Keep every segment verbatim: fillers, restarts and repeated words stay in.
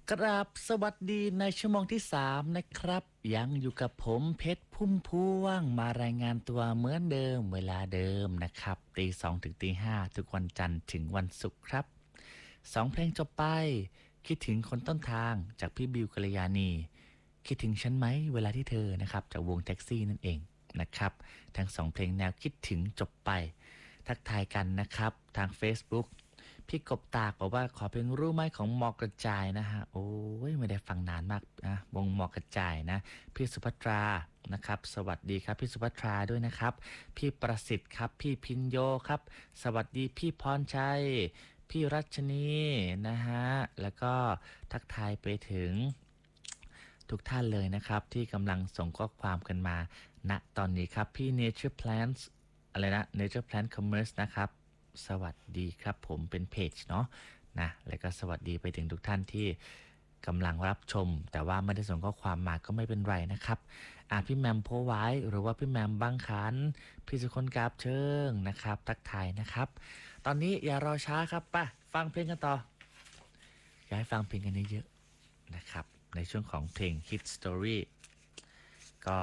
กราบสวัสดีในชั่วโมงที่สามนะครับยังอยู่กับผมเพชรพุ่มพวงมารายงานตัวเหมือนเดิมเวลาเดิมนะครับตีสองถึงตีห้าทุกวันจันทร์ถึงวันศุกร์ครับสองเพลงจบไปคิดถึงคนต้นทางจากพี่บิวกัลยาณีคิดถึงฉันไหมเวลาที่เธอนะครับจากวงแท็กซี่นั่นเองนะครับทั้งสองเพลงแนวคิดถึงจบไปทักทายกันนะครับทาง Facebookพี่กบตากบอกว่าขอเพลงรู้ไหมของหมอกกระจายนะฮะโอ้ยไม่ได้ฟังนานมากนะวงหมอกกระจายนะพี่สุภัทรานะครับสวัสดีครับพี่สุภัทราด้วยนะครับพี่ประสิทธิ์ครับพี่พินโยครับสวัสดีพี่พรชัยพี่รัชนีนะฮะแล้วก็ทักทายไปถึงทุกท่านเลยนะครับที่กำลังส่งข้อความกันมาณตอนนี้ครับพี่ Nature Plants อะไรนะ Nature Plant Commerce นะครับสวัสดีครับผมเป็นเพจเนาะนะแล้วก็สวัสดีไปถึงทุกท่านที่กำลังรับชมแต่ว่าไม่ได้ส่งข้อความมาก็ไม่เป็นไรนะครับอ่ะพี่แมมโพไว้หรือว่าพี่แมมบางขันพี่สุคนกราบเชิงนะครับทักทายนะครับตอนนี้อย่ารอช้าครับไปฟังเพลงกันต่ออยากให้ฟังเพลงกันเยอะๆนะครับในช่วงของเพลง Hit Story ก็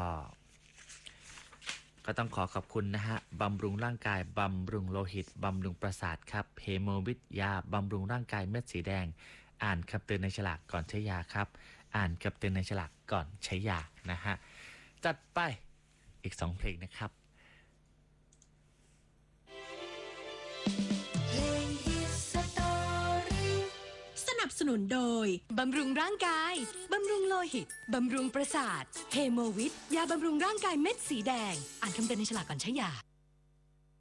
ก็ต้องขอขอบคุณนะฮะบำรุงร่างกายบำรุงโลหิตบำรุงประสาทครับเฮโมวิทยาบำรุงร่างกายเม็ดสีแดงอ่านคำเตือนในฉลากก่อนใช้ยาครับอ่านคำเตือนในฉลากก่อนใช้ยานะฮะจัดไปอีกสองเพลงนะครับสนับสนุนโดยบำรุงร่างกายบำรุงโลหิตบำรุงประสาทเฮโมวิทยาบำรุงร่างกายเม็ดสีแดงอ่านคำเตือนในฉลากก่อนใช้ยา